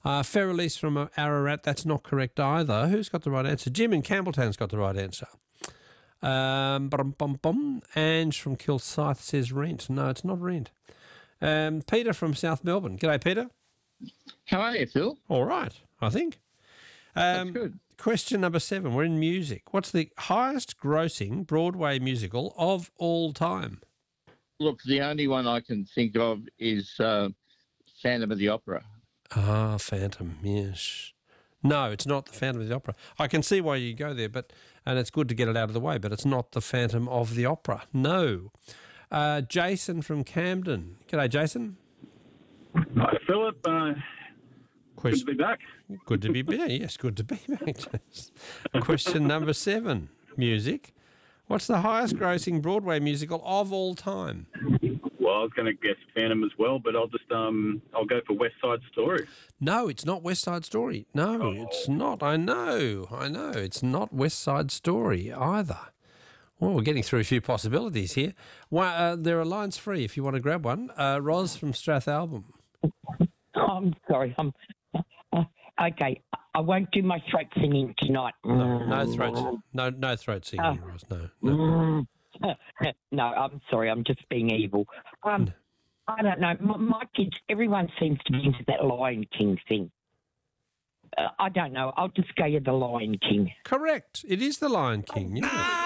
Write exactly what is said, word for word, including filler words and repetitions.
Uh, Ferrelise from uh, Ararat, that's not correct either. Who's got the right answer? Jim in Campbelltown's got the right answer. Um, bum, bum, bum. Ange from Kilsyth says rent. No, it's not rent. Um, Peter from South Melbourne. G'day, Peter. How are you, Phil? All right, I think. Um, That's good. Question number seven. We're in music. What's the highest grossing Broadway musical of all time? Look, the only one I can think of is uh, Phantom of the Opera. Ah, Phantom, yes. No, it's not the Phantom of the Opera. I can see why you go there, but and it's good to get it out of the way, but it's not the Phantom of the Opera. No. Uh, Jason from Camden. G'day, Jason. Hi, Philip. Uh, good to be back. Good to be back. Yes, good to be back. Question number seven. Music. What's the highest grossing Broadway musical of all time? Well, I was going to guess Phantom as well, but I'll just um I'll go for West Side Story. No, it's not West Side Story. No, oh. It's not. I know. I know. It's not West Side Story either. Well, we're getting through a few possibilities here. Well, uh, there are lines free if you want to grab one. Uh, Ros from Strathalbyn. I'm sorry. I'm uh, okay. I won't do my throat singing tonight. No, no throat. No, no throat singing, uh, Ros. No, no. No, I'm sorry. I'm just being evil. Um, no. I don't know. My, my kids, everyone seems to be into that Lion King thing. Uh, I don't know. I'll just go with the Lion King. Correct. It is the Lion King. Yeah.